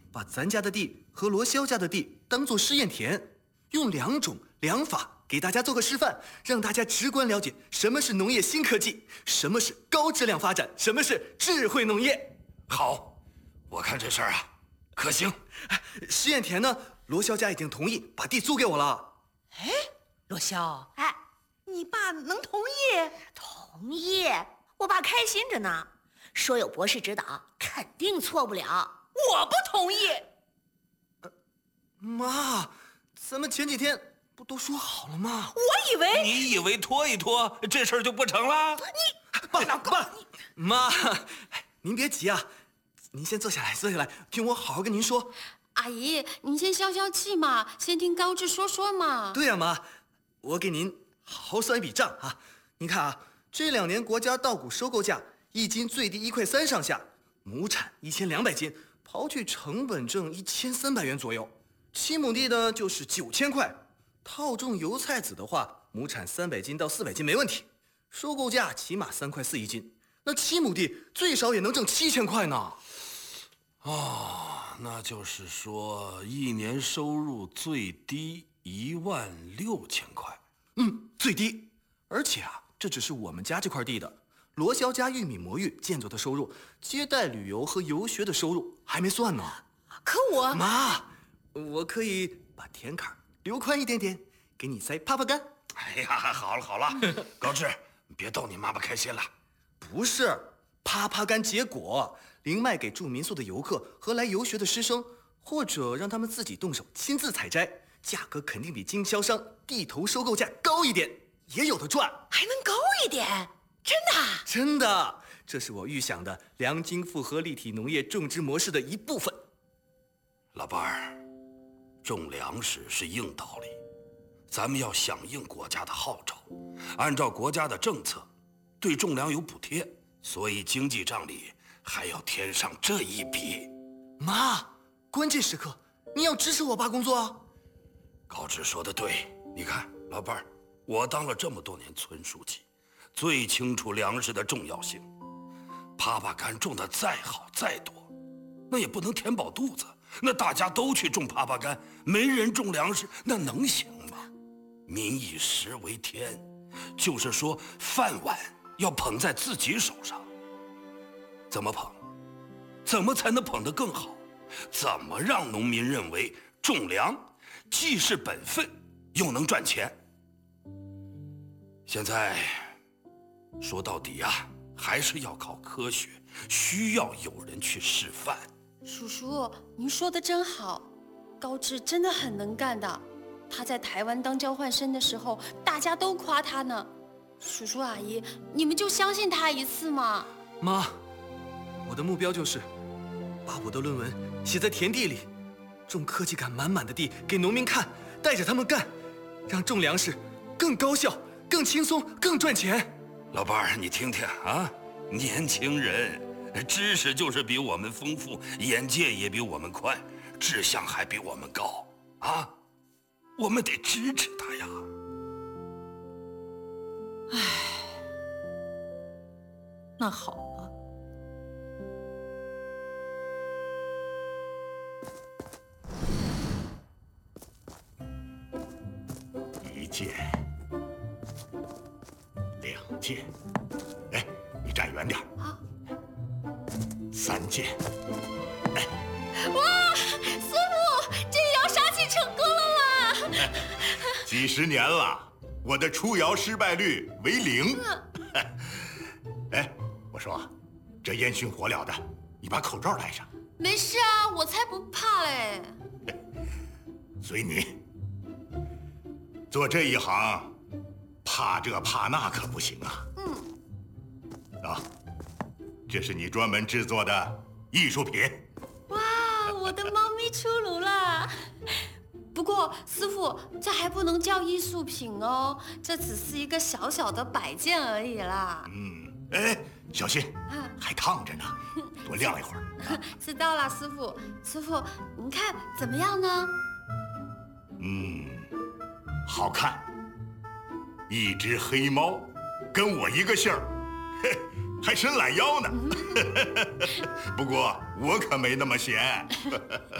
把咱家的地和罗霄家的地当做试验田，用2种良法给大家做个示范，让大家直观了解什么是农业新科技，什么是高质量发展，什么是智慧农业。 好，我看这事儿啊可行。 试验田呢，罗霄家已经同意把地租给我了。 哎，罗霄， 哎， 你爸能同意？ 同意，我爸开心着呢，说有博士指导，肯定错不了。 我不同意。 妈，咱们前几天不都说好了吗？ 我以为你以为拖一拖这事儿就不成了？ 爸，妈，您别急啊，您先坐下来，听我好好跟您说。 阿姨，您先消消气嘛，先听高志说嘛。 对呀，妈，我给您好好算一笔账啊。您看啊，这2年国家稻谷收购价1斤最低1块3上下，亩产1200斤，刨去成本挣1300元左右。7亩地呢就是9000块，套种油菜籽的话，亩产300斤到400斤没问题，收购价起码3块4一斤，那7亩地最少也能挣7000块呢。 那就是说1年收入最低16000块。 最低。而且啊，这只是我们家这块地的，罗霄家玉米魔芋建筑的收入，接待旅游和游学的收入还没算呢。 可我妈，我可以把田坎留宽一点点，给你栽耙耙杆。 哎呀，好了，高志，别逗你妈妈开心了。 不是，耙耙杆结果，零卖给住民宿的游客和来游学的师生，或者让他们自己动手亲自采摘，价格肯定比经销商地头收购价高一点，也有的赚。 还能高一点？真的？ 真的，这是我预想的良经复合立体农业种植模式的一部分。 老伴儿，种粮食是硬道理，咱们要响应国家的号召，按照国家的政策，对种粮有补贴，所以经济账里还要添上这一笔。 妈，关键时刻你要支持我爸工作啊！ 高志说的对，你看老伴儿，我当了这么多年村书记，最清楚粮食的重要性。耙耙杆种的再好再多，那也不能填饱肚子。那大家都去种耙耙杆，没人种粮食，那能行吗？民以食为天，就是说饭碗要捧在自己手上。怎么捧？怎么才能捧得更好？怎么让农民认为种粮既是本分，又能赚钱？现在说到底啊，还是要靠科学，需要有人去示范。 叔叔，您说的真好，高志真的很能干的。他在台湾当交换生的时候，大家都夸他呢。叔叔阿姨，你们就相信他一次嘛。 妈，我的目标就是把我的论文写在田地里，种科技感满满的地给农民看，带着他们干，让种粮食更高效、更轻松、更赚钱。 老伴儿，你听听啊，年轻人。知识就是比我们丰富，眼界也比我们宽，志向还比我们高啊！我们得支持他呀。 那好吧。 1件，2件，哎，你站远点啊。3件，哎， 哇，师傅，这摇杀气成功了吗？ 几十年了，我的出窑失败率为0。哎，我说，这烟熏火燎的，你把口罩戴上。 没事啊，我才不怕嘞。 随你。做这一行，怕这怕那可不行啊。啊。这是你专门制作的艺术品。 哇，我的猫咪出炉了！不过师傅，这还不能叫艺术品哦，这只是一个小小的摆件而已啦。 哎，小心，还烫着呢，多晾一会儿。 知道了，师傅。师傅，您看怎么样呢？ 好看。一只黑猫，跟我一个姓儿。还伸懒腰呢，不过我可没那么闲。